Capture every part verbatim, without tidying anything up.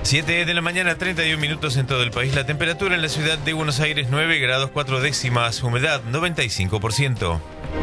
siete de la mañana, treinta y un minutos en todo el país. La temperatura en la ciudad de Buenos Aires, nueve grados cuatro décimas. Humedad, noventa y cinco por ciento.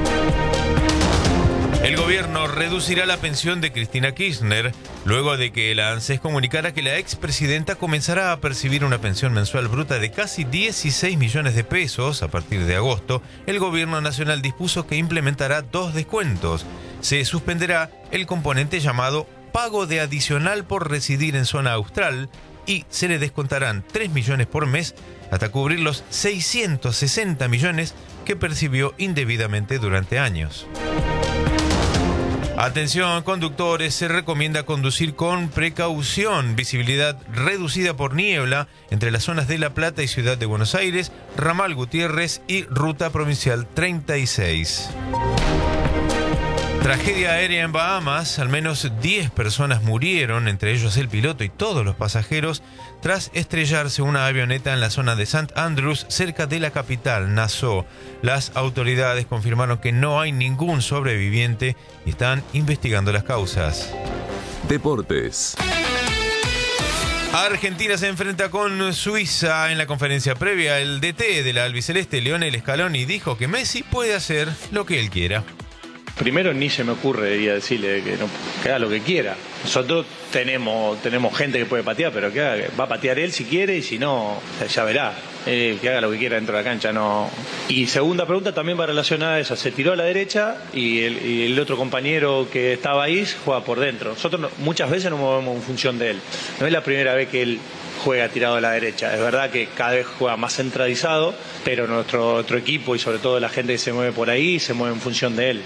El gobierno reducirá la pensión de Cristina Kirchner luego de que la ANSES comunicara que la expresidenta comenzará a percibir una pensión mensual bruta de casi dieciséis millones de pesos a partir de agosto. El gobierno nacional dispuso que implementará dos descuentos. Se suspenderá el componente llamado pago de adicional por residir en zona austral y se le descontarán tres millones por mes hasta cubrir los seiscientos sesenta millones que percibió indebidamente durante años. Atención, conductores, se recomienda conducir con precaución. Visibilidad reducida por niebla entre las zonas de La Plata y Ciudad de Buenos Aires, Ramal Gutiérrez y Ruta Provincial treinta y seis. Tragedia aérea en Bahamas. Al menos diez personas murieron, entre ellos el piloto y todos los pasajeros, tras estrellarse una avioneta en la zona de Saint Andrews, cerca de la capital, Nassau. Las autoridades confirmaron que no hay ningún sobreviviente y están investigando las causas. Deportes. Argentina se enfrenta con Suiza. En la conferencia previa, el D T de la albiceleste, Lionel Scaloni, dijo que Messi puede hacer lo que él quiera. Primero, ni se me ocurre decirle que, no, que haga lo que quiera. Nosotros tenemos tenemos gente que puede patear, pero que haga, va a patear él si quiere y si no, ya verá. Eh, que haga lo que quiera dentro de la cancha. No. Y segunda pregunta también va relacionada a eso. Se tiró a la derecha y el, y el otro compañero que estaba ahí juega por dentro. Nosotros no, muchas veces nos movemos en función de él. No es la primera vez que él juega tirado a la derecha. Es verdad que cada vez juega más centralizado, pero nuestro, nuestro equipo y sobre todo la gente que se mueve por ahí se mueve en función de él.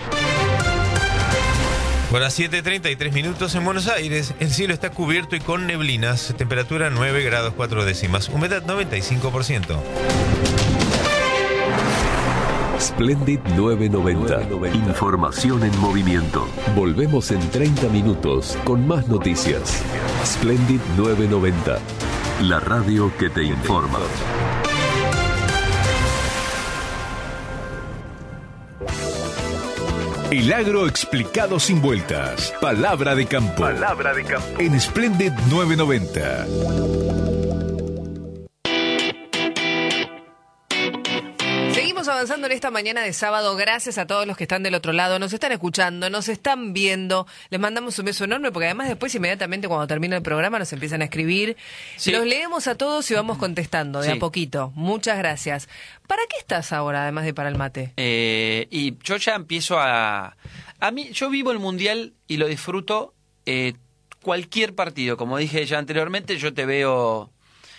Por las siete treinta y tres minutos en Buenos Aires, el cielo está cubierto y con neblinas, temperatura nueve grados cuatro décimas, humedad noventa y cinco por ciento. Splendid nueve noventa. Información en movimiento. Volvemos en treinta minutos con más noticias. Splendid nueve noventa. La radio que te informa. El agro explicado sin vueltas. Palabra de campo. Palabra de campo. En Splendid nueve noventa. Avanzando en esta mañana de sábado, gracias a todos los que están del otro lado, nos están escuchando, nos están viendo, les mandamos un beso enorme porque además después inmediatamente cuando termina el programa nos empiezan a escribir, sí. Los leemos a todos y vamos contestando de sí. a poquito, muchas gracias. ¿Para qué estás ahora además de para el mate? Eh, y yo ya empiezo a... A mí, yo vivo el Mundial y lo disfruto eh, cualquier partido, como dije ya anteriormente, yo te veo...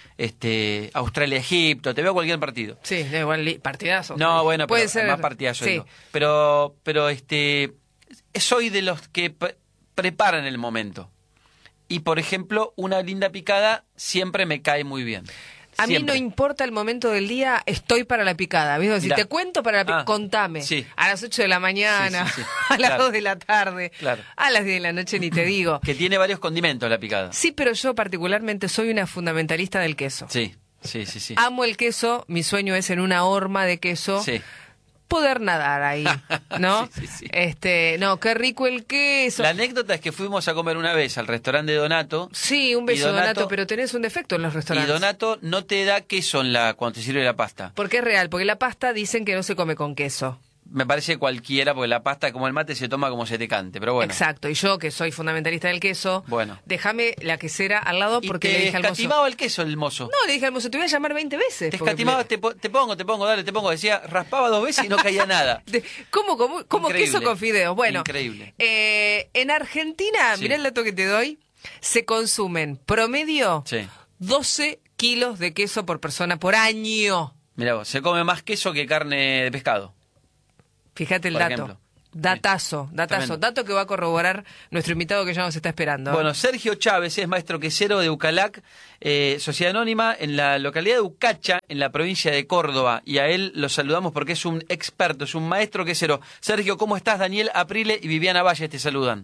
Este, Australia-Egipto, te veo cualquier partido. Sí, igual partidazo. No, bueno, puede pero ser más partidazo sí. digo. Pero, pero este, soy de los que pre- preparan el momento. Y por ejemplo, una linda picada siempre me cae muy bien. A Siempre. mí no importa el momento del día, estoy para la picada. ¿Ves? Si te cuento para la picada, ah, contame. Sí. A las ocho de la mañana, sí, sí, sí. a las claro. dos de la tarde, claro. a las diez de la noche ni te digo. Que tiene varios condimentos la picada. Sí, pero yo particularmente soy una fundamentalista del queso. Sí, sí, sí. sí. Amo el queso, mi sueño es en una horma de queso. Sí. Poder nadar ahí, ¿no? sí, sí, sí. Este, no, qué rico el queso. La anécdota es que fuimos a comer una vez al restaurante de Donato. Sí, un beso, Donato, Donato, pero tenés un defecto en los restaurantes. Y Donato no te da queso en la cuando te sirve la pasta. Porque es real, porque la pasta dicen que no se come con queso. Me parece cualquiera, porque la pasta, como el mate, se toma como se te cante, pero bueno. Exacto, y yo, que soy fundamentalista del queso, bueno. déjame la quesera al lado porque y te le dije al mozo... escatimaba el queso el mozo. No, le dije al mozo, te voy a llamar veinte veces. Te escatimaba, me... te, te pongo, te pongo, dale, te pongo. Decía, raspaba dos veces y no caía nada. ¿Cómo, cómo, cómo queso con fideos? Bueno, increíble. Eh, en Argentina, sí. mirá el dato que te doy, se consumen promedio sí. doce kilos de queso por persona por año. Mirá vos, se come más queso que carne de pescado. Fíjate el Por dato. Ejemplo. Datazo, sí. datazo, Tremendo. Dato que va a corroborar nuestro invitado que ya nos está esperando. Bueno, Sergio Chávez es maestro quesero de Ucalac, eh, Sociedad Anónima, en la localidad de Ucacha, en la provincia de Córdoba. Y a él lo saludamos porque es un experto, es un maestro quesero. Sergio, ¿cómo estás? Daniel Aprile y Viviana Valle te saludan.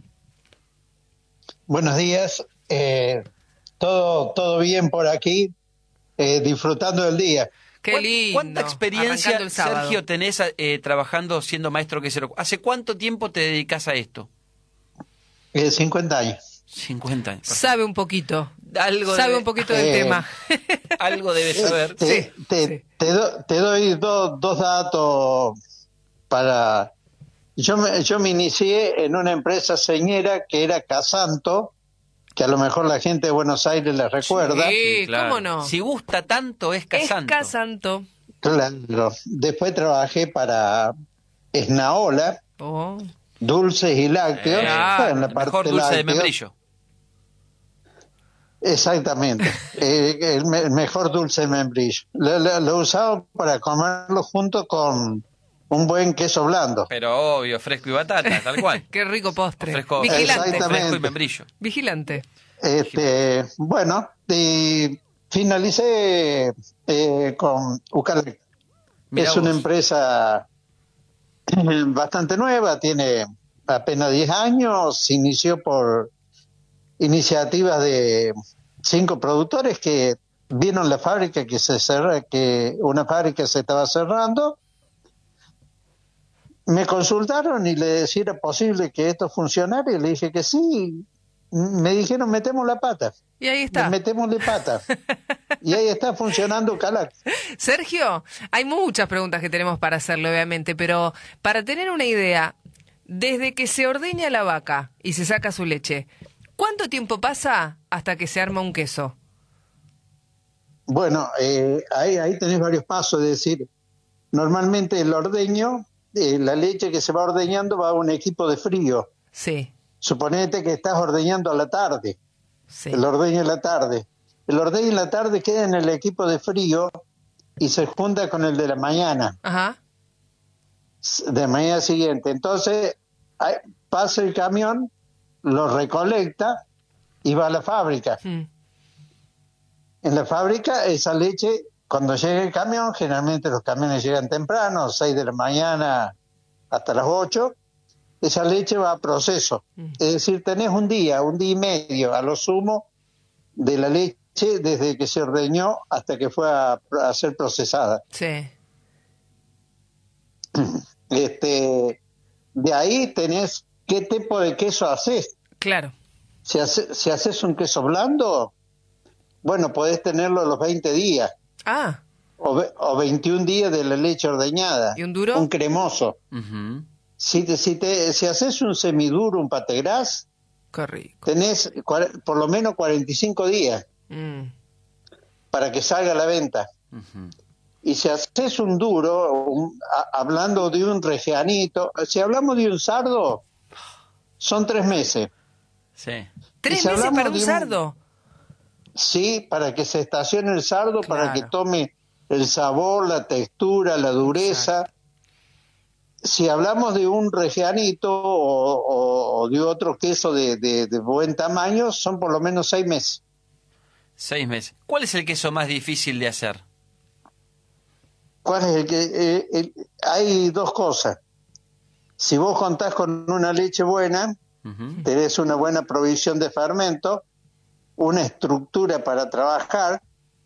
Buenos días, eh, todo, todo bien por aquí, eh, disfrutando del día. Qué lindo. ¿Cuánta experiencia, Sergio, tenés eh, trabajando siendo maestro quesero? ¿Hace cuánto tiempo te dedicas a esto? Eh, cincuenta años. cincuenta años. Perfecto. Sabe un poquito. Algo Sabe debe- un poquito del Eh, tema. Algo debe saber. Te, Sí, te, sí. te do- te doy do- dos datos para... Yo me, yo me inicié en una empresa señera que era Casanto, que a lo mejor la gente de Buenos Aires la recuerda. Sí, ¿cómo no? Si gusta tanto, es Es Casanto. Casanto. Claro. Después trabajé para Esnaola, Oh. dulces y lácteos. Eh, Bueno, en la el parte mejor dulce de lácteos. membrillo. Exactamente, eh, el, me- el mejor dulce de membrillo. Lo, lo, lo usaba para comerlo junto con un buen queso blando. Pero obvio, fresco y batata, tal cual. Qué rico postre. Fresco, Vigilante. Exactamente. fresco y membrillo. Vigilante. Este, bueno, y finalicé eh, con Ucalec. Mirá Es una vos. empresa bastante nueva, tiene apenas diez años, se inició por iniciativas de cinco productores que vieron la fábrica que se cerra, que una fábrica se estaba cerrando. Me consultaron y le decía era posible que esto funcionara y le dije que sí. Me dijeron metemos la pata. Y ahí está. Metémosle pata. Y ahí está funcionando Calac. Sergio, hay muchas preguntas que tenemos para hacerle, obviamente, pero para tener una idea, desde que se ordeña la vaca y se saca su leche, ¿cuánto tiempo pasa hasta que se arma un queso? Bueno, eh, ahí, ahí tenés varios pasos, es decir, normalmente el ordeño, eh, la leche que se va ordeñando va a un equipo de frío. Sí, Suponete que estás ordeñando a la tarde, sí. el ordeño en la tarde. El ordeño en la tarde queda en el equipo de frío y se junta con el de la mañana, Ajá. de la mañana siguiente. Entonces, ahí pasa el camión, lo recolecta y va a la fábrica. Mm. En la fábrica, esa leche, cuando llega el camión, generalmente los camiones llegan temprano, seis de la mañana hasta las ocho, esa leche va a proceso. Mm. Es decir, tenés un día, un día y medio a lo sumo de la leche desde que se ordeñó hasta que fue a, a ser procesada. Sí. Este, de ahí tenés qué tipo de queso haces. Claro. Si, hace- si haces un queso blando, bueno, podés tenerlo a los veinte días. Ah, O, ve- o veintiún días de la leche ordeñada. ¿Y un duro? Un cremoso. Ujú. Si, te, si, te, si haces un semiduro, un pategras, qué rico. tenés cua- por lo menos cuarenta y cinco días Mm. para que salga a la venta. Ujú. Y si haces un duro, un- a- hablando de un regianito, si hablamos de un sardo, son tres meses. Sí. ¿Tres Y si meses hablamos para un de un- sardo? Sí, para que se estacione el sardo, para Claro. que tome el sabor, la textura, la dureza. Si hablamos de un regianito o, o- o de otro queso de, de- de buen tamaño, son por lo menos seis meses. Seis meses. ¿Cuál es el queso más difícil de hacer? ¿Cuál es el que? eh, el- hay dos cosas. Si vos contás con una leche buena, Ujú. tenés una buena provisión de fermento, una estructura para trabajar,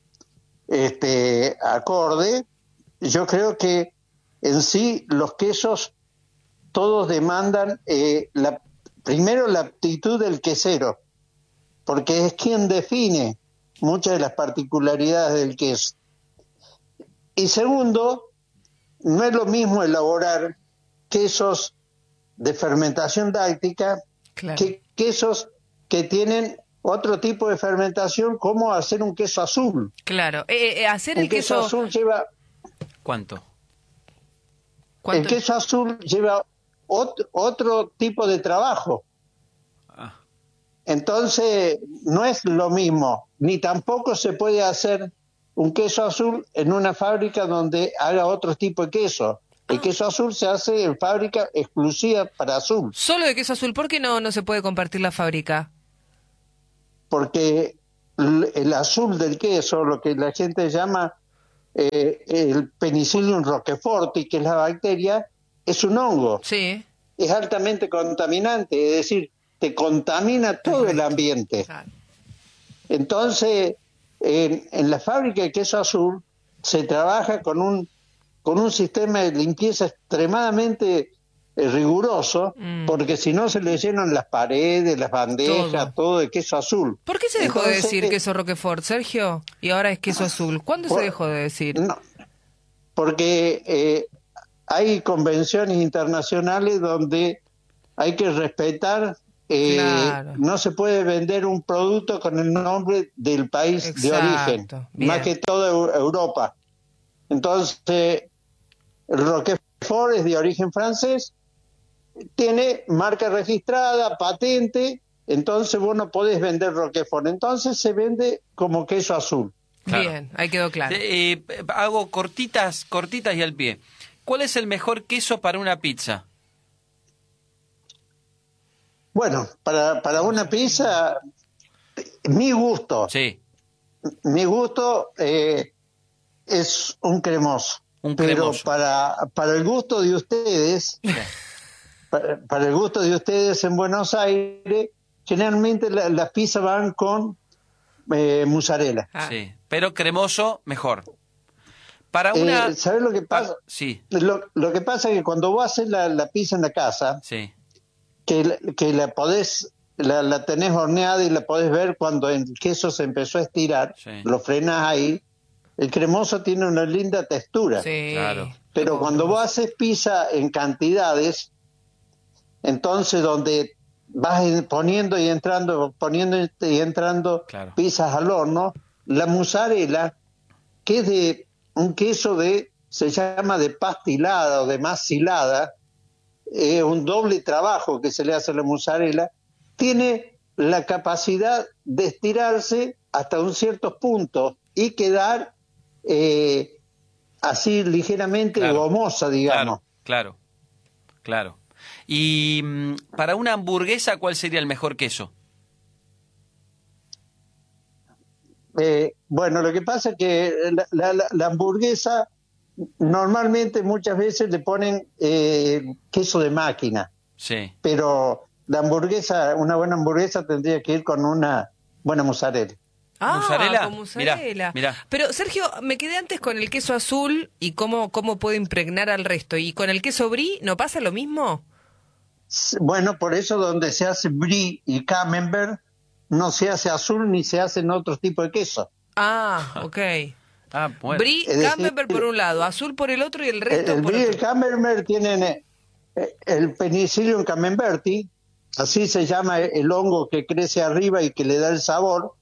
este, acorde. Yo creo que en sí los quesos todos demandan eh, la, primero la aptitud del quesero, porque es quien define muchas de las particularidades del queso. Y segundo, no es lo mismo elaborar quesos de fermentación láctica Claro. que quesos que tienen otro tipo de fermentación, como hacer un queso azul. Claro. Eh, eh, hacer El el queso queso... azul lleva, ¿Cuánto? el ¿Cuánto? queso azul lleva ot- otro tipo de trabajo. Ah, Entonces, no es lo mismo, ni tampoco se puede hacer un queso azul en una fábrica donde haga otro tipo de queso. El Ah. queso azul se hace en fábrica exclusiva para azul, Solo de queso azul. ¿Por qué no, no se puede compartir la fábrica? porque l- el azul del queso, lo que la gente llama eh, el Penicillium roqueforti, que es la bacteria, es un hongo, Sí. es altamente contaminante, es decir, te contamina todo el ambiente. Claro. Entonces, en, en la fábrica de queso azul se trabaja con un con un sistema de limpieza extremadamente eh, riguroso, Mm. porque si no se le llenan las paredes, las bandejas, Todo. todo, de queso azul. ¿Por qué se dejó Entonces, de decir queso Roquefort, Sergio? Y ahora es queso azul. ¿Cuándo por- se dejó de decir? No, porque eh, hay convenciones internacionales donde hay que respetar, eh, Claro. no se puede vender un producto con el nombre del país de Exacto, origen, bien. más que todo Eu- Europa. Entonces, el Roquefort es de origen francés, tiene marca registrada, patente, entonces vos no podés vender Roquefort, entonces se vende como queso azul. Claro. Bien, ahí quedó claro. Eh, eh, hago cortitas, cortitas y al pie. ¿Cuál es el mejor queso para una pizza? Bueno, para, para una pizza, mi gusto, Sí, mi gusto eh, es un cremoso. Un pero cremoso. para para el gusto de ustedes, para, para el gusto de ustedes en Buenos Aires, generalmente la- las pizzas van con eh, mozzarella. Ah. sí. Pero cremoso, mejor. Para una... Eh, ¿Sabes lo que pasa? Ah, sí, Lo, lo que pasa es que cuando vos haces la, la pizza en la casa, sí. que, la- que la podés, la, la tenés horneada y la podés ver cuando el queso se empezó a estirar, Sí. lo frenás ahí, el cremoso tiene una linda textura. Sí. Claro. Pero Como cuando vos cremoso. haces pizza en cantidades, entonces donde vas en- poniendo y entrando, poniendo y entrando Claro. pizzas al horno, la mozzarella, que es de un queso de, se llama de pastilada o de macilada, es un doble trabajo que se le hace a la mozzarella, tiene la capacidad de estirarse hasta un cierto punto y quedar eh, así ligeramente Claro. gomosa, digamos. Claro, claro, claro. Y mm, para una hamburguesa, ¿cuál sería el mejor queso? Eh, bueno, lo que pasa es que la, la- la- la hamburguesa normalmente muchas veces le ponen eh, queso de máquina, Sí. pero la hamburguesa, una buena hamburguesa tendría que ir con una buena mozzarella. Ah, ¿Mozzarella? con mozzarella. Mirá, mirá. Pero, Sergio, me quedé antes con el queso azul y cómo, cómo puede impregnar al resto. ¿Y con el queso brie no pasa lo mismo? S- Bueno, por eso donde se hace brie y camembert no se hace azul ni se hacen otro tipo de queso. Ah, ok. Ah, bueno. Brie, Es decir, camembert por un lado, azul por el otro y el El, resto el por brie y el otro. camembert tienen eh, eh, el Penicillium camemberti, así se llama el hongo que crece arriba y que le da el sabor.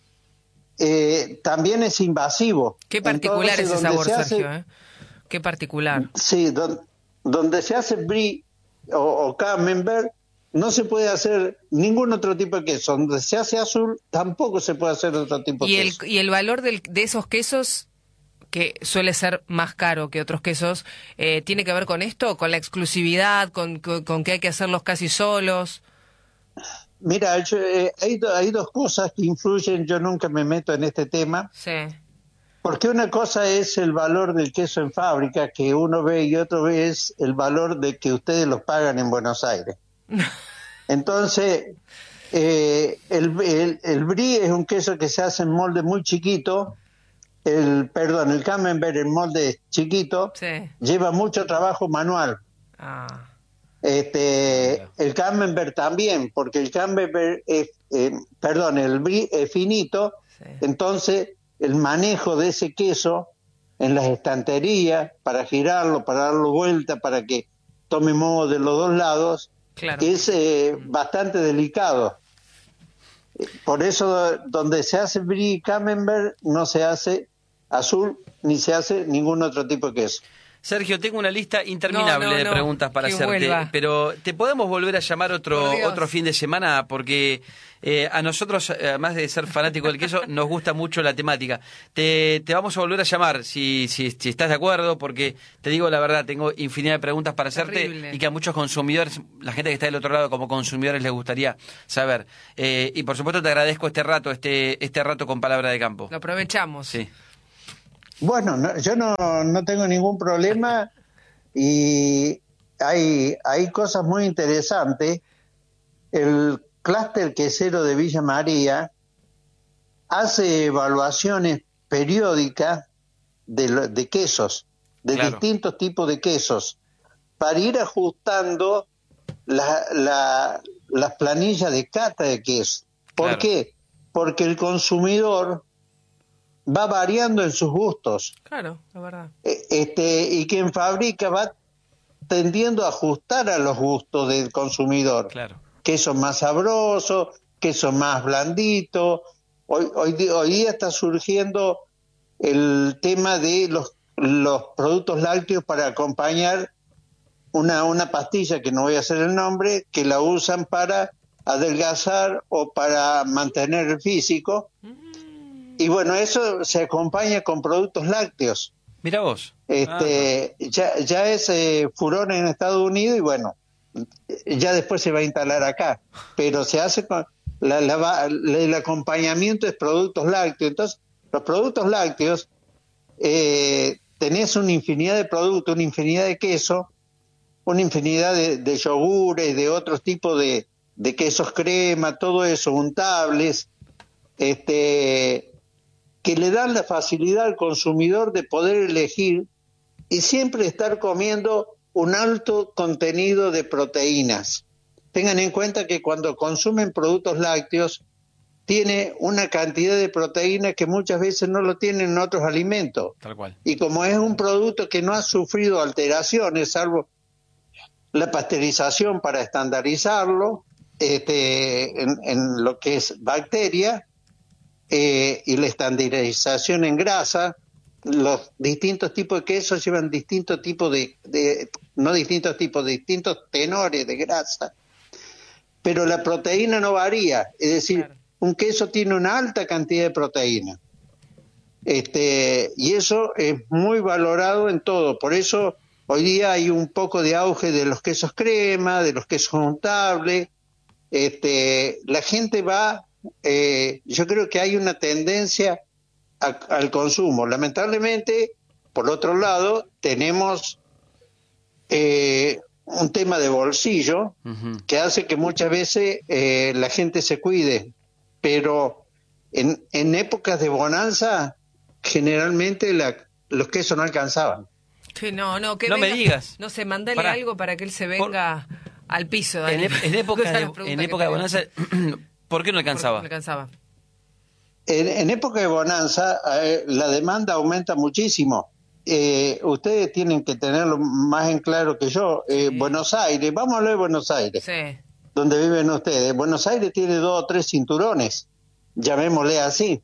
Eh, también es invasivo. Qué particular Entonces, ese donde sabor, se hace- Sergio, ¿eh? Qué particular. Sí, don- donde se hace brie o, o camembert no se puede hacer ningún otro tipo de queso. Donde se hace azul tampoco se puede hacer otro tipo de Y el, queso. y el valor del, de esos quesos, que suele ser más caro que otros quesos, eh, ¿tiene que ver con esto? ¿Con la exclusividad? ¿Con, con, con que hay que hacerlos casi solos? Mira, yo, eh, hay, do- hay dos cosas que influyen, yo nunca me meto en este tema, Sí. porque una cosa es el valor del queso en fábrica que uno ve y otro es el valor de que ustedes lo pagan en Buenos Aires. Entonces, eh, el, el, el brie es un queso que se hace en molde muy chiquito, el perdón, el camembert en molde chiquito, Sí. lleva mucho trabajo manual. Ah. Este, el camembert también, porque el camembert es, eh, perdón, el brie es finito, Sí. entonces el manejo de ese queso en las estanterías para girarlo, para darlo vuelta, para que tome moho de los dos lados, Claro. es eh, bastante delicado. Eh, Por eso donde se hace brie y camembert no se hace azul ni se hace ningún otro tipo de queso. Sergio, tengo una lista interminable No, no, de no, preguntas para que hacerte, vuelva. pero ¿te podemos volver a llamar otro Por Dios. otro fin de semana? Porque eh, a nosotros, eh, además de ser fanáticos del queso, nos gusta mucho la temática. Te, te vamos a volver a llamar si, si, si estás de acuerdo, porque te digo la verdad, tengo infinidad de preguntas para hacerte Terrible. y que a muchos consumidores, la gente que está del otro lado como consumidores, les gustaría saber. Eh, y por supuesto te agradezco este rato, este, este rato con Palabra de Campo. Lo aprovechamos. Sí. Bueno, no- yo no, no tengo ningún problema y hay, hay cosas muy interesantes. El clúster quesero de Villa María hace evaluaciones periódicas de, lo- de quesos, de Claro. distintos tipos de quesos. para ir ajustando la, la, las planillas de cata de queso. ¿Por Claro. qué? Porque el consumidor va variando en sus gustos. Claro, la verdad. Eh, Este, y quien fabrica va tendiendo a ajustar a los gustos del consumidor. Claro. Queso más sabroso, queso más blandito. Hoy, hoy, di- hoy día está surgiendo el tema de los, los productos lácteos para acompañar una, una pastilla, que no voy a hacer el nombre, que la usan para adelgazar o para mantener el físico. Y bueno, eso se acompaña con productos lácteos. Mira vos. Este, ya, ya es eh, furor en Estados Unidos y bueno, ya después se va a instalar acá, pero se hace con la, la va- el acompañamiento es productos lácteos. Entonces, los productos lácteos, eh, tenés una infinidad de productos, una infinidad de queso, una infinidad de, de yogures, de otros tipos de, de quesos crema, todo eso, untables, este, que le dan la facilidad al consumidor de poder elegir y siempre estar comiendo un alto contenido de proteínas. Tengan en cuenta que cuando consumen productos lácteos tiene una cantidad de proteínas que muchas veces no lo tienen en otros alimentos. Tal cual. Y como es un producto que no ha sufrido alteraciones, salvo la pasteurización para estandarizarlo, este, en, en lo que es bacteria, eh, y la estandarización en grasa, los distintos tipos de quesos llevan distintos tipos de, de, no distintos tipos, distintos tenores de grasa, pero la proteína no varía, es decir, Claro. un queso tiene una alta cantidad de proteína, este, y eso es muy valorado en todo. Por eso hoy día hay un poco de auge de los quesos crema, de los quesos untables. Este, la gente va, eh, yo creo que hay una tendencia a, al consumo. Lamentablemente, por otro lado, tenemos eh, un tema de bolsillo Ujú. que hace que muchas veces eh, la gente se cuide, pero en, en épocas de bonanza, generalmente la, los quesos no alcanzaban. Que no, no, que No me venga- digas. No sé, mandale Pará. algo para que él se venga al piso. En, Dani. ep- en época Esa es la de, pregunta en que época de te- bonanza, ¿por qué no ¿Por qué alcanzaba? no alcanzaba? En, en época de bonanza, eh, la demanda aumenta muchísimo. Eh, ustedes tienen que tenerlo más en claro que yo. Eh, Sí. Buenos Aires, vamos a hablar de Buenos Aires, Sí. donde viven ustedes. Buenos Aires tiene dos o tres cinturones, llamémosle así.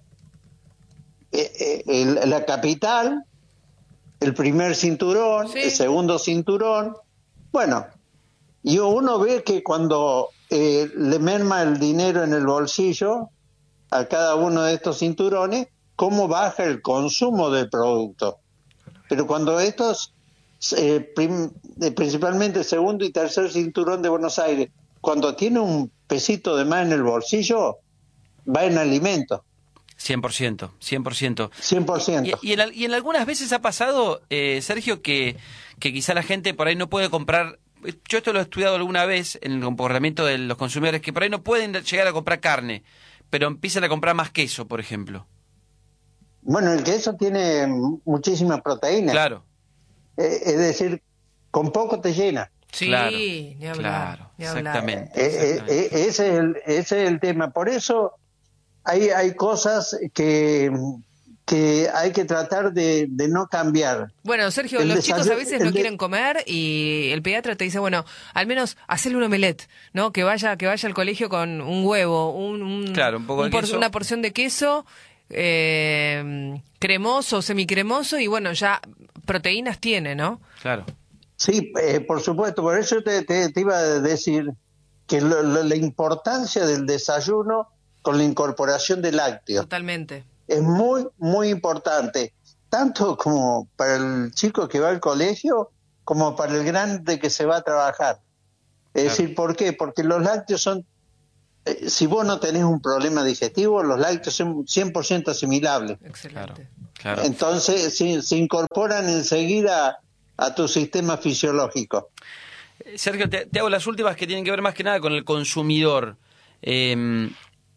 Eh, eh, el- la capital, el primer cinturón, Sí. el segundo cinturón. Bueno, y uno ve que cuando eh, le merma el dinero en el bolsillo a cada uno de estos cinturones, cómo baja el consumo del producto. Pero cuando estos, eh, prim- eh, principalmente el segundo y tercer cinturón de Buenos Aires, cuando tiene un pesito de más en el bolsillo, va en alimento, cien por ciento, cien por ciento. cien por ciento. Y, y, en, al- y en algunas veces ha pasado, eh, Sergio, que, que quizá la gente por ahí no puede comprar. Yo esto lo he estudiado alguna vez en el comportamiento de los consumidores, que por ahí no pueden llegar a comprar carne, pero empiezan a comprar más queso, por ejemplo. Bueno, el queso tiene muchísima proteína. Claro. Eh, es decir, con poco te llena. Sí, Claro, ni hablar. claro, ni hablar. exactamente. Eh, eh, exactamente. eh, ese, es el, ese es el tema. Por eso hay, hay cosas que, que hay que tratar de, de no cambiar. Bueno, Sergio, El los chicos a desayuno- veces el no de- quieren comer y el pediatra te dice, bueno, al menos hacerle un omelette, ¿no? Que vaya, que vaya al colegio con un huevo, un, un- Claro, un poco de por- queso. una porción de queso, eh, cremoso, semicremoso y bueno, ya proteínas tiene, ¿no? Claro. Sí, eh, por supuesto. Por eso te, te- te iba a decir que lo- lo- la importancia del desayuno con la incorporación de lácteos Totalmente. es muy, muy importante, tanto como para el chico que va al colegio, como para el grande que se va a trabajar. Es Claro. decir, ¿por qué? Porque los lácteos son, eh, si vos no tenés un problema digestivo, los lácteos son cien por ciento asimilables. Claro. Excelente. Claro. Entonces se, se incorporan enseguida a tu sistema fisiológico. Eh, Sergio, te, te hago las últimas que tienen que ver más que nada con el consumidor. Eh,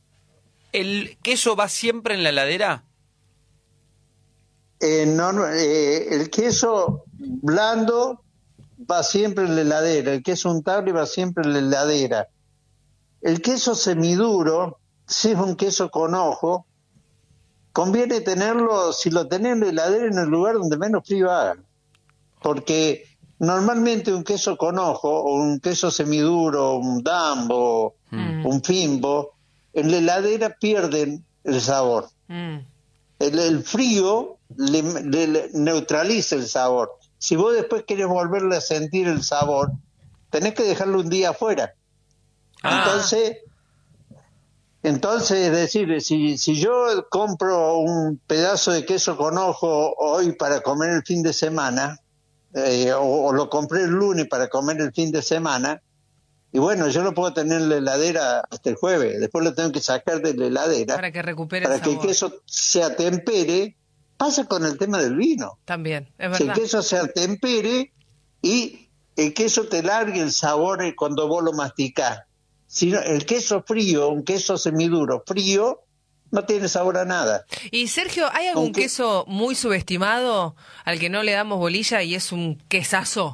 ¿El queso va siempre en la heladera? Eh, no, no, eh, el queso blando va siempre en la heladera, el queso untable va siempre en la heladera. El queso semiduro, si es un queso con ojo, conviene tenerlo, si lo tenés en la heladera, en el lugar donde menos frío haga. Porque normalmente un queso con ojo, o un queso semiduro, un dambo, mm. un fimbo, en la heladera pierden el sabor. Mm. El, el frío le, le, le neutraliza el sabor. Si vos después querés volverle a sentir el sabor, tenés que dejarlo un día afuera. Ah. Entonces, entonces, es decir, si, si yo compro un pedazo de queso con ojo hoy para comer el fin de semana, eh, o, o lo compré el lunes para comer el fin de semana, y bueno, yo lo puedo tener en la heladera hasta el jueves, después lo tengo que sacar de la heladera para que recupere para el que sabor. el queso se atempere. Pasa con el tema del vino. También, es verdad. Si el queso se atempere y el queso te largue el sabor cuando vos lo masticás. Si no, el queso frío, un queso semiduro frío, no tiene sabor a nada. Y Sergio, ¿hay algún Aunque... queso muy subestimado al que no le damos bolilla y es un quesazo?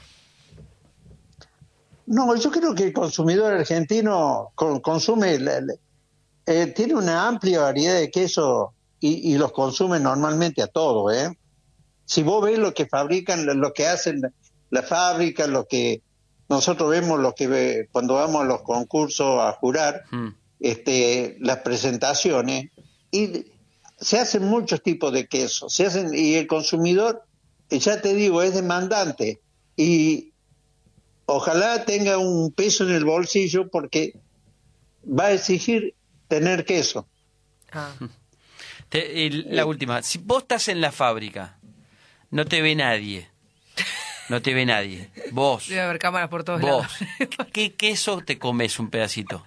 No, yo creo que el consumidor argentino con, consume, eh, tiene una amplia variedad de quesos y, y los consume normalmente a todos, ¿eh? Si vos ves lo que fabrican, lo que hacen la fábrica, lo que nosotros vemos, lo que cuando vamos a los concursos a jurar, mm. este, las presentaciones, y se hacen muchos tipos de quesos, se hacen, y el consumidor, ya te digo, es demandante, y ojalá tenga un peso en el bolsillo porque va a exigir tener queso. Ah. Te, y la eh. última, si vos estás en la fábrica, no te ve nadie, no te ve nadie, vos. Debe haber cámaras por todos vos, lados. ¿Qué queso te comes un pedacito?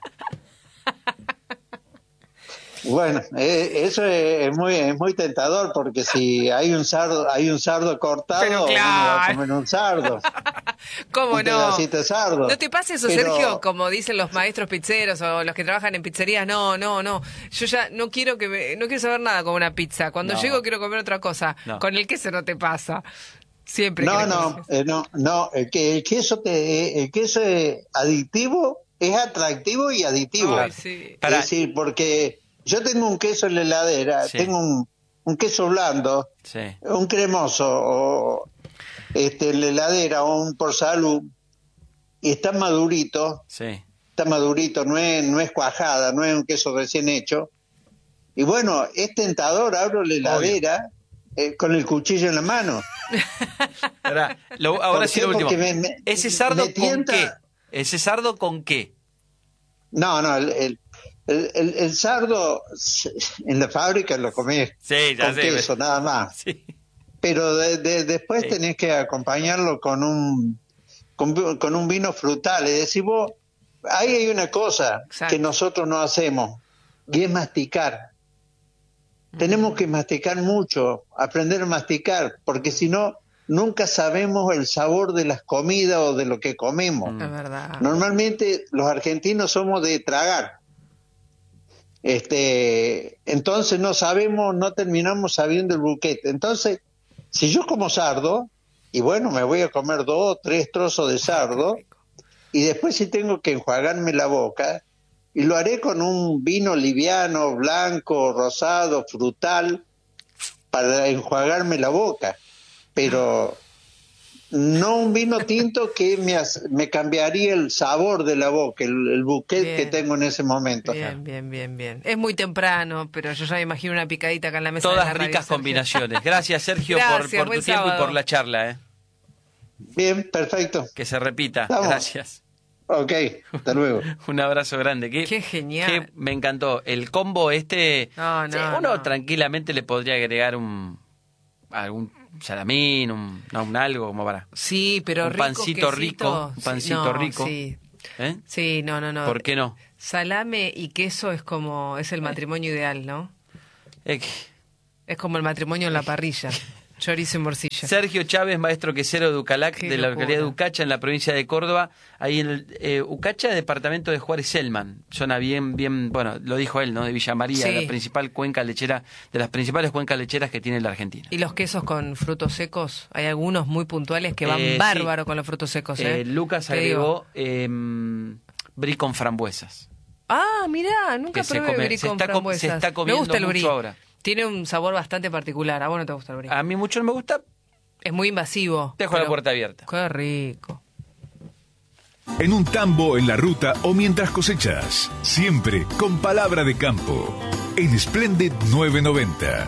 Bueno, eh, eso es muy es muy tentador porque si hay un sardo hay un sardo cortado, pero claro, uno va a comer un sardo. ¿Cómo un no? pedacito de sardo. No te pasa eso, pero... Sergio, como dicen los maestros pizzeros o los que trabajan en pizzerías. No, no, no. Yo ya no quiero que me, no quiero saber nada con una pizza. Cuando no. llego quiero comer otra cosa. No. Con el queso no te pasa. Siempre. No, no, eh, no, no. El, que, el queso te, el queso es adictivo, es atractivo y aditivo. Ay, sí. Es Para... decir, porque yo tengo un queso en la heladera, sí. tengo un, un queso blando, sí. un cremoso, o este, en la heladera, o un por salud, y está madurito, sí. está madurito, no es, no es cuajada, no es un queso recién hecho. Y bueno, es tentador, abro la heladera eh, con el cuchillo en la mano. Ahora, lo, ahora sí lo último. Me, me, ¿Ese sardo con tienta... qué? ¿Ese sardo con qué? No, no, el... el El, el, el sardo en la fábrica lo comés sí, ya con sé, queso, me... nada más. Sí. Pero de, de, después sí. tenés que acompañarlo con un con, con un vino frutal. Es decir, vos, ahí hay una cosa Exacto. que nosotros no hacemos, y es masticar. Mm. Tenemos que masticar mucho, aprender a masticar, porque si no, nunca sabemos el sabor de las comidas o de lo que comemos. Mm. Es verdad. Normalmente los argentinos somos de tragar. Este, entonces no sabemos, no terminamos sabiendo el buquete. Entonces, si yo como sardo, y bueno, me voy a comer dos o tres trozos de sardo, y después si tengo que enjuagarme la boca, y lo haré con un vino liviano, blanco, rosado, frutal, para enjuagarme la boca, pero no un vino tinto que me, me cambiaría el sabor de la boca, el, el buquet bien. que tengo en ese momento. Bien, bien, bien, bien. Es muy temprano, pero yo ya me imagino una picadita acá en la mesa. Todas de la radio, ricas Sergio. Combinaciones. Gracias, Sergio, Gracias, por, por tu tiempo sábado. y por la charla. ¿eh? Bien, perfecto. Que se repita. Vamos. Gracias. Ok, hasta luego. Un abrazo grande. Qué, Qué genial. Qué, me encantó. El combo este, no, no, sí, uno no. tranquilamente le podría agregar un algún salamín, un, no, un algo como para. Sí, pero un rico, pancito quesito. rico, un pancito no, rico. Sí. ¿Eh? sí, no, no, no. ¿Por qué no? Salame y queso es como es el matrimonio ideal, ¿no? Es, que... es como el matrimonio en la parrilla. Chorizo y morcilla. Sergio Chávez, maestro quesero de Ucalac, Qué de la locura. localidad de Ucacha, en la provincia de Córdoba. Ahí en el eh, Ucacha, departamento de Juárez Selman. Zona bien, bien, bueno, lo dijo él, ¿no? De Villa María, Sí. la principal cuenca lechera, de las principales cuencas lecheras que tiene la Argentina. ¿Y los quesos con frutos secos? Hay algunos muy puntuales que van Eh, sí. bárbaro con los frutos secos, ¿eh? Eh, Lucas Te digo. agregó eh, brie con frambuesas. Ah, mirá, nunca que se probé come- brie se con está com- frambuesas. se está comiendo Me gusta el mucho brie. ahora. Tiene un sabor bastante particular. ¿A vos no te gusta el brie? A mí mucho no me gusta, Es muy invasivo. dejo la pero- puerta abierta. Qué rico. En un tambo, en la ruta o mientras cosechas. Siempre con palabra de campo. En Splendid novecientos noventa.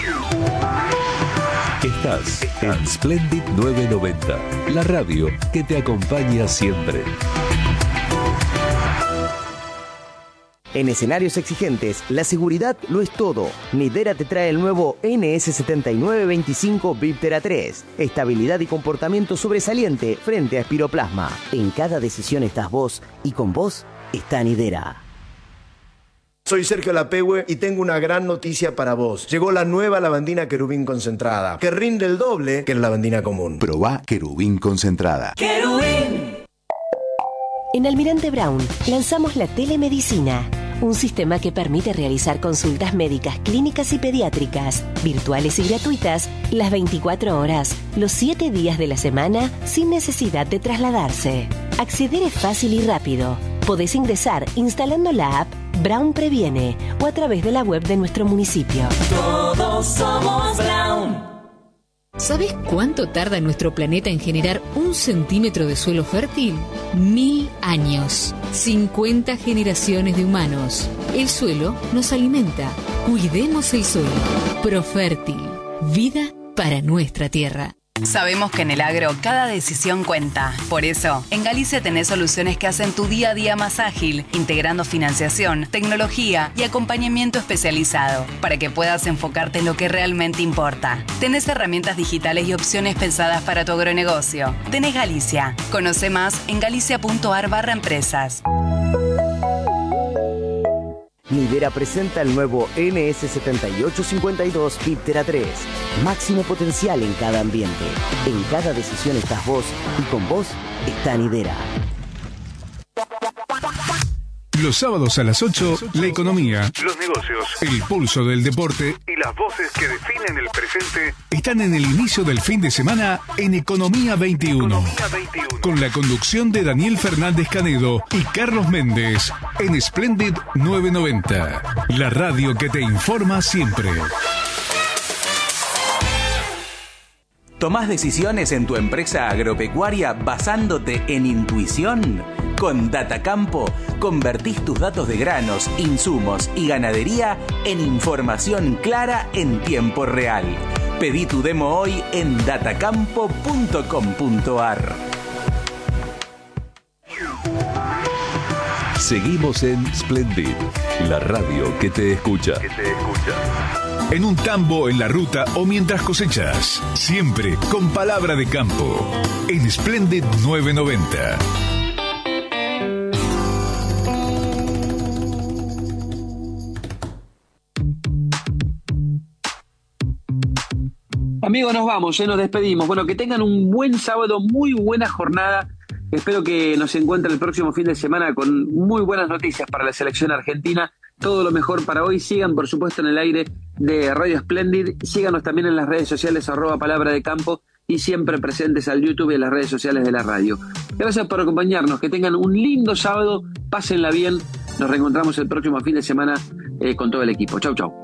Estás en Splendid novecientos noventa, la radio que te acompaña siempre. En escenarios exigentes, la seguridad lo es todo. Nidera te trae el nuevo N S setenta y nueve veinticinco Viptera tres. Estabilidad y comportamiento sobresaliente frente a espiroplasma. En cada decisión estás vos y con vos está Nidera. Soy Sergio Lapehue y tengo una gran noticia para vos. Llegó la nueva lavandina querubín concentrada, que rinde el doble que la lavandina común. Probá querubín concentrada. En Almirante Brown lanzamos la telemedicina, un sistema que permite realizar consultas médicas, clínicas y pediátricas, virtuales y gratuitas, las veinticuatro horas, los siete días de la semana, sin necesidad de trasladarse. Acceder es fácil y rápido. Podés ingresar instalando la app Brown Previene o a través de la web de nuestro municipio. Todos somos Brown. ¿Sabes cuánto tarda nuestro planeta en generar un centímetro de suelo fértil? Mil años. cincuenta generaciones de humanos. El suelo nos alimenta. Cuidemos el suelo. Profértil. Vida para nuestra tierra. Sabemos que en el agro cada decisión cuenta. Por eso, en Galicia tenés soluciones que hacen tu día a día más ágil, integrando financiación, tecnología y acompañamiento especializado, para que puedas enfocarte en lo que realmente importa. Tenés herramientas digitales y opciones pensadas para tu agronegocio. Tenés Galicia. Conoce más en galicia.ar barra empresas. Nidera presenta el nuevo N S setenta y ocho cincuenta y dos Viptera tres. Máximo potencial en cada ambiente. En cada decisión estás vos y con vos está Nidera. Los sábados a las ocho, la economía, los negocios, el pulso del deporte y las voces que definen el presente están en el inicio del fin de semana en Economía veintiuno. Economía veintiuno. Con la conducción de Daniel Fernández Canedo y Carlos Méndez en Splendid novecientos noventa. La radio que te informa siempre. ¿Tomás decisiones en tu empresa agropecuaria basándote en intuición? Con Datacampo, convertís tus datos de granos, insumos y ganadería en información clara en tiempo real. Pedí tu demo hoy en datacampo punto com punto ar. Seguimos en Splendid, la radio que te escucha. que te escucha. En un tambo, en la ruta o mientras cosechas. Siempre con palabra de campo. En Splendid novecientos noventa. Amigos, nos vamos, ya nos despedimos. Bueno, que tengan un buen sábado, muy buena jornada. Espero que nos encuentren el próximo fin de semana con muy buenas noticias para la selección argentina. Todo lo mejor para hoy. Sigan, por supuesto, en el aire de Radio Splendid. Síganos también en las redes sociales, arroba Palabra de Campo, y siempre presentes al YouTube y en las redes sociales de la radio. Gracias por acompañarnos. Que tengan un lindo sábado. Pásenla bien. Nos reencontramos el próximo fin de semana eh, con todo el equipo. Chau, chau.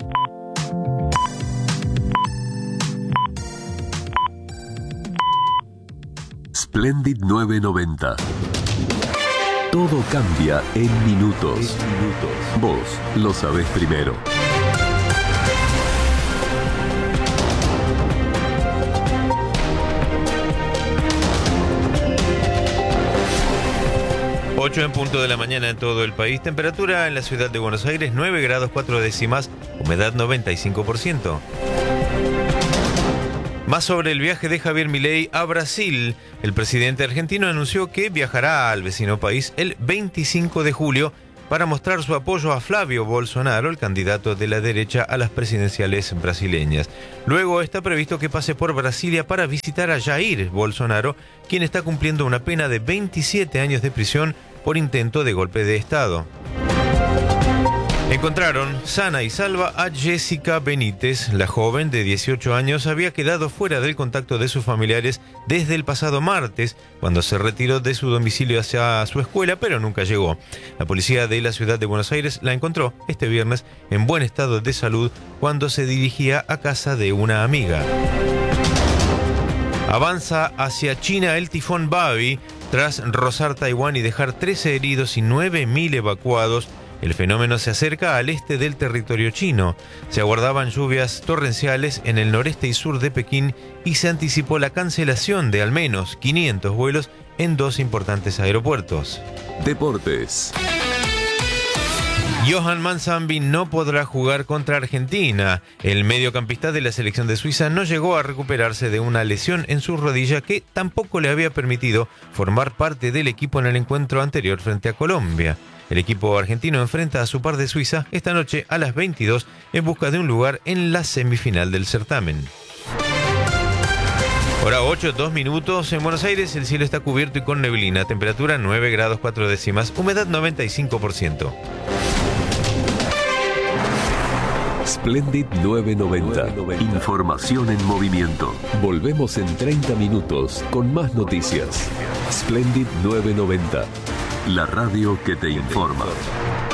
Splendid novecientos noventa. Todo cambia en minutos. Vos lo sabés primero. ocho en punto de la mañana en todo el país. Temperatura en la ciudad de Buenos Aires, nueve grados cuatro décimas. Humedad noventa y cinco por ciento. Más sobre el viaje de Javier Milei a Brasil. El presidente argentino anunció que viajará al vecino país el veinticinco de julio para mostrar su apoyo a Flávio Bolsonaro, el candidato de la derecha a las presidenciales brasileñas. Luego está previsto que pase por Brasilia para visitar a Jair Bolsonaro, quien está cumpliendo una pena de veintisiete años de prisión por intento de golpe de Estado. Encontraron sana y salva a Jessica Benítez. La joven de dieciocho años había quedado fuera del contacto de sus familiares desde el pasado martes, cuando se retiró de su domicilio hacia su escuela, pero nunca llegó. La policía de la ciudad de Buenos Aires la encontró este viernes en buen estado de salud cuando se dirigía a casa de una amiga. Avanza hacia China el tifón Babi. Tras rozar Taiwán y dejar trece heridos y nueve mil evacuados, el fenómeno se acerca al este del territorio chino. Se aguardaban lluvias torrenciales en el noreste y sur de Pekín y se anticipó la cancelación de al menos quinientos vuelos en dos importantes aeropuertos. Deportes. Johan Manzambi no podrá jugar contra Argentina. El mediocampista de la selección de Suiza no llegó a recuperarse de una lesión en su rodilla que tampoco le había permitido formar parte del equipo en el encuentro anterior frente a Colombia. El equipo argentino enfrenta a su par de Suiza esta noche a las veintidós en busca de un lugar en la semifinal del certamen. Hora ocho, dos minutos. En Buenos Aires el cielo está cubierto y con neblina. Temperatura nueve grados cuatro décimas. Humedad noventa y cinco por ciento. Splendid novecientos noventa. Información en movimiento. Volvemos en treinta minutos con más noticias. Splendid novecientos noventa. La radio que te informa.